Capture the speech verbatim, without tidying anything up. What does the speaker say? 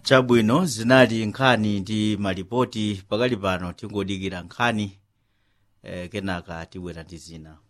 Chabwino zinali nkhani ndi malipoti pakali pano tingodikira nkhani eh, kenaka tibwera ndi zina.